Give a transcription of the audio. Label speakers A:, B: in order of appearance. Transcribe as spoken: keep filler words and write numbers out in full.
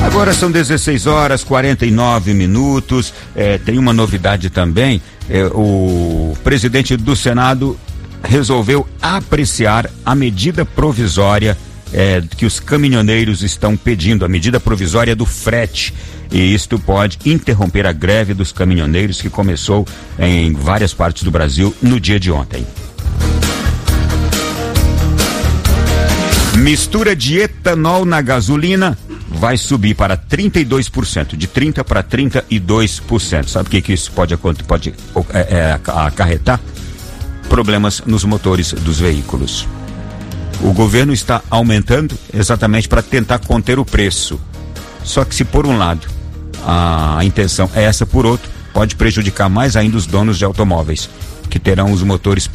A: Agora são dezesseis horas, quarenta e nove minutos. É, tem uma novidade também. É, o presidente do Senado resolveu apreciar a medida provisória é, que os caminhoneiros estão pedindo, a medida provisória do frete. E isto pode interromper a greve dos caminhoneiros que começou em várias partes do Brasil no dia de ontem. Mistura de etanol na gasolina vai subir para trinta e dois por cento, de trinta para trinta e dois por cento. Sabe o que, que isso pode, pode é, é, acarretar? Problemas nos motores dos veículos. O governo está aumentando exatamente para tentar conter o preço. Só que se por um lado a intenção é essa, por outro, pode prejudicar mais ainda os donos de automóveis, que terão os motores